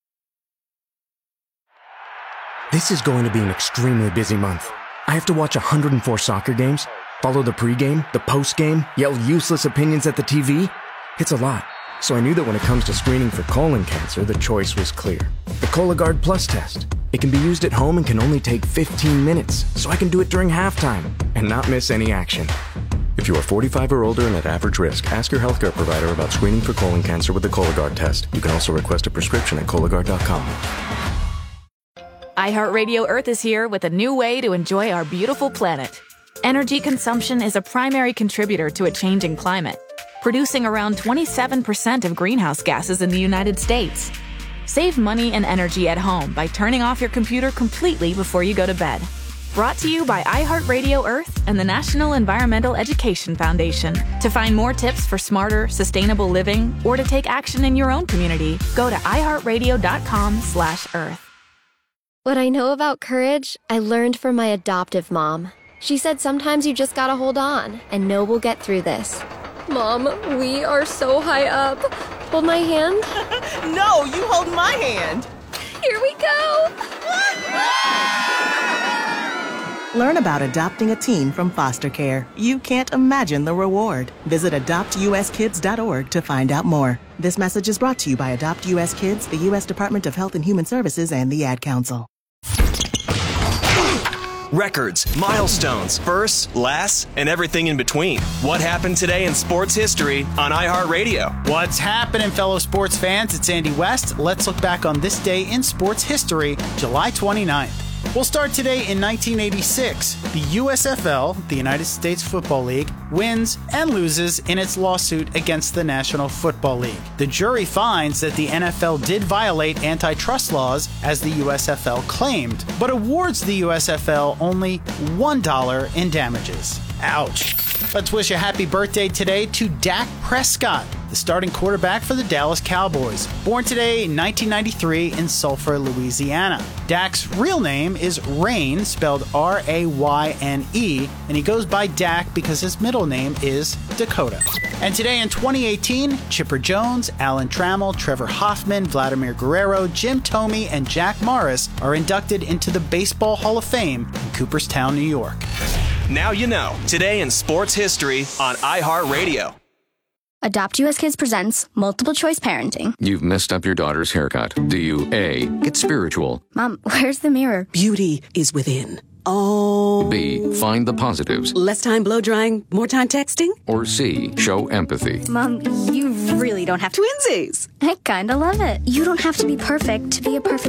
This is going to be an extremely busy month. I have to watch 104 soccer games, follow the pregame, the postgame, yell useless opinions at the TV. It's a lot. So I knew that when it comes to screening for colon cancer, the choice was clear. The Cologuard Plus test. It can be used at home and can only take 15 minutes, so I can do it during halftime and not miss any action. If you are 45 or older and at average risk, ask your healthcare provider about screening for colon cancer with the Cologuard test. You can also request a prescription at Cologuard.com. iHeartRadio Earth is here with a new way to enjoy our beautiful planet. Energy consumption is a primary contributor to a changing climate, producing around 27% of greenhouse gases in the United States. Save money and energy at home by turning off your computer completely before you go to bed. Brought to you by iHeartRadio Earth and the National Environmental Education Foundation. To find more tips for smarter, sustainable living or to take action in your own community, go to iHeartRadio.com/Earth. What I know about courage, I learned from my adoptive mom. She said sometimes you just gotta hold on and know we'll get through this. Mom, we are so high up. Hold my hand. No, you hold my hand. Here we go. Learn about adopting a teen from foster care. You can't imagine the reward. Visit adoptuskids.org to find out more. This message is brought to you by Adopt U.S. Kids, the U.S. Department of Health and Human Services, and the Ad Council. Records, milestones, firsts, lasts, and everything in between. What happened today in sports history on iHeartRadio? What's happening, fellow sports fans? It's Andy West. Let's look back on this day in sports history, July 29th. We'll start today in 1986. The USFL, the United States Football League, wins and loses in its lawsuit against the National Football League. The jury finds that the NFL did violate antitrust laws, as the USFL claimed, but awards the USFL only $1 in damages. Ouch. Let's wish a happy birthday today to Dak Prescott. the starting quarterback for the Dallas Cowboys, born today in 1993 in Sulphur, Louisiana. Dak's real name is Rayne, spelled R-A-Y-N-E, and he goes by Dak because his middle name is Dakota. And today in 2018, Chipper Jones, Alan Trammell, Trevor Hoffman, Vladimir Guerrero, Jim Thome, and Jack Morris are inducted into the Baseball Hall of Fame in Cooperstown, New York. Now you know. Today in sports history on iHeartRadio. Adopt US Kids presents Multiple Choice Parenting. You've messed up your daughter's haircut. Do you A, get spiritual? Mom, where's the mirror? Beauty is within. Oh. B, find the positives. Less time blow drying, more time texting? Or C, show empathy. Mom, you really don't have to. Twinsies. I kinda love it. You don't have to be perfect to be a perfect